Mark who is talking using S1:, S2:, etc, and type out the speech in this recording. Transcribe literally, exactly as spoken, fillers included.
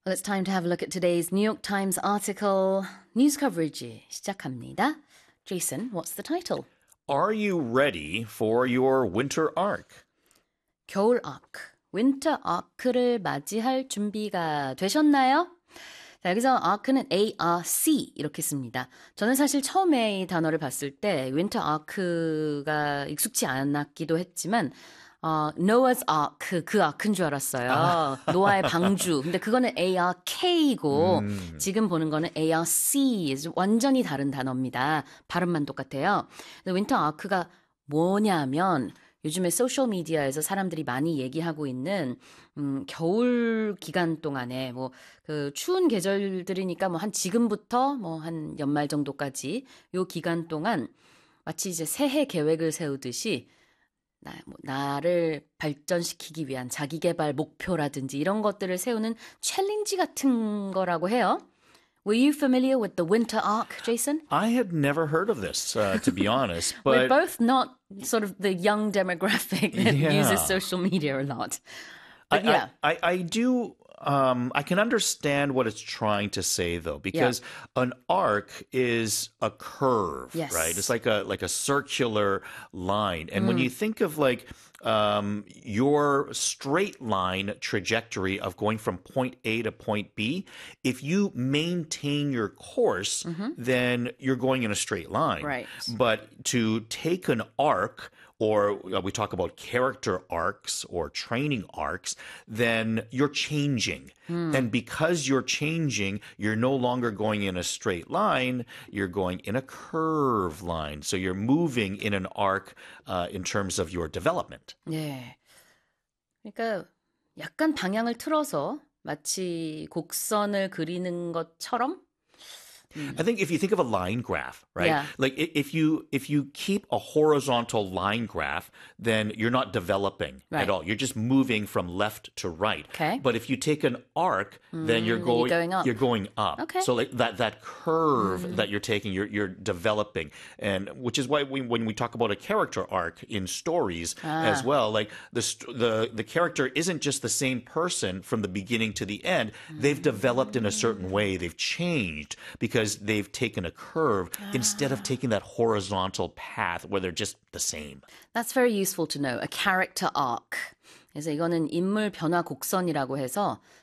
S1: Well, it's time to have a look at today's New York Times article. News coverage 시작합니다. Jason, what's the title?
S2: Are you ready for your winter arc?
S1: 겨울 아크, winter arc를 맞이할 준비가 되셨나요? 자, 여기서 arc는 A-R-C 이렇게 씁니다. 저는 사실 처음에 이 단어를 봤을 때 winter arc가 익숙치 않았기도 했지만 어, Noah's Ark, 그 아크인 줄 알았어요. 아. 노아의 방주. 근데 그거는 A-R-K이고 음. 지금 보는 거는 A-R-C. 완전히 다른 단어입니다. 발음만 똑같아요. 윈터 아크가 뭐냐면 요즘에 소셜미디어에서 사람들이 많이 얘기하고 있는 음, 겨울 기간 동안에 뭐 그 추운 계절들이니까 뭐 한 지금부터 뭐 한 연말 정도까지 요 기간 동안 마치 이제 새해 계획을 세우듯이 나, 뭐, 나를 발전시키기 위한 자기계발 목표라든지 이런 것들을 세우는 챌린지 같은 거라고 해요. Were you familiar with the winter arc, Jason?
S2: I had never heard of this, uh, to be honest. But
S1: We're both not sort of the young demographic that
S2: yeah.
S1: uses social media a lot. But
S2: I,
S1: yeah.
S2: I, I, I do... Um, I can understand what it's trying to say, though, because yeah. an arc is a curve,
S1: yes.
S2: right? It's like a like a circular line, and mm. when you think of like um, your straight line trajectory of going from point A to point B, if you maintain your course, mm-hmm. then you're going in a straight line.
S1: Right.
S2: But to take an arc, or we talk about character arcs or training arcs, then you're changing. Mm. And because you're changing, you're no longer going in a straight line, you're going in a curve line. So you're moving in an arc uh, in terms of your development.
S1: 네. 그러니까 약간 방향을 틀어서 마치 곡선을 그리는 것처럼
S2: I think if you think of a line graph, right?
S1: Yeah.
S2: Like if you if you keep a horizontal line graph, then you're not developing
S1: right.
S2: at all. You're just moving from left to right.
S1: Okay.
S2: But if you take an arc, mm, then you're going,
S1: you're going up.
S2: You're going up.
S1: Okay.
S2: So like that that curve
S1: mm.
S2: that you're taking, you're you're developing, and which is why we, when we talk about a character arc in stories
S1: ah.
S2: as well, like the the the character isn't just the same person from the beginning to the end. Mm. They've developed in a certain way. They've changed because they've taken a curve ah. instead of taking that horizontal path where they're just the same.
S1: That's very useful to know. A character arc. 그래서 이거는 인물 변화 곡선이라고 해서